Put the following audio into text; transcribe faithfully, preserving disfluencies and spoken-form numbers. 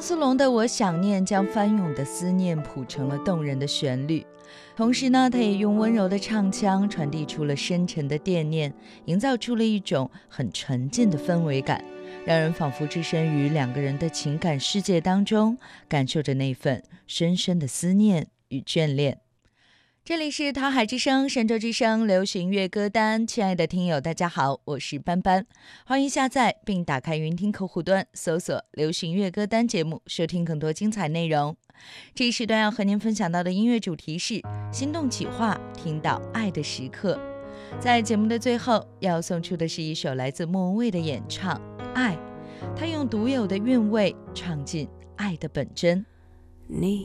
张苏龙的《我想念》将翻涌的思念谱成了动人的旋律，同时呢，他也用温柔的唱腔传递出了深沉的惦念，营造出了一种很沉静的氛围感，让人仿佛置身于两个人的情感世界当中，感受着那份深深的思念与眷恋。这里是桃海之声神州之声流行乐歌单，亲爱的听友大家好，我是班班，欢迎下载并打开云听客户端，搜索流行乐歌单节目，收听更多精彩内容。这一时段要和您分享到的音乐主题是心动企划，听到爱的时刻。在节目的最后要送出的是一首来自莫文蔚的演唱《爱》，他用独有的韵味唱尽爱的本真。 你